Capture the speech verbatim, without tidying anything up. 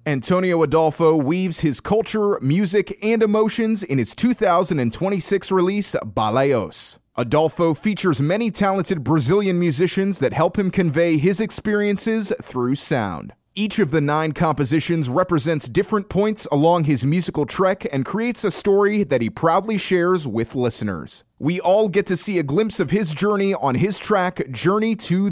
Antonio Adolfo weaves his culture, music, and emotions in his two thousand twenty-six release, Baleos. Adolfo features many talented Brazilian musicians that help him convey his experiences through sound. Each of the nine compositions represents different points along his musical trek and creates a story that he proudly shares with listeners. We all get to see a glimpse of his journey on his track, Journey to